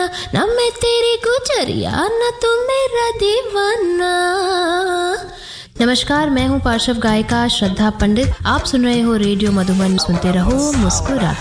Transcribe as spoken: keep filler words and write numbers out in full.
ना मैं तेरी गुजरिया ना तू मेरा दीवाना। नमस्कार, मैं हूँ पार्श्व गायिका श्रद्धा पंडित। आप सुन रहे हो रेडियो मधुबन। सुनते रहो, मुस्कुरा।